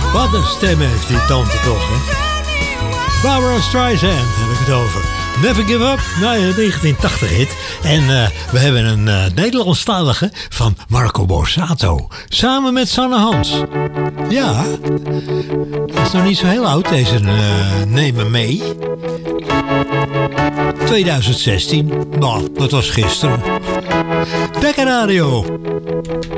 Wat een stem heeft die tante toch, hè? Barbara Streisand heb ik het over. Never Give Up, 1980 hit. En we hebben een Nederlandstalige van Marco Borsato. Samen met Sanne Hans. Ja, dat is nog niet zo heel oud, deze Neem Me Mee. 2016, nou, dat was gisteren. Dekkerradio.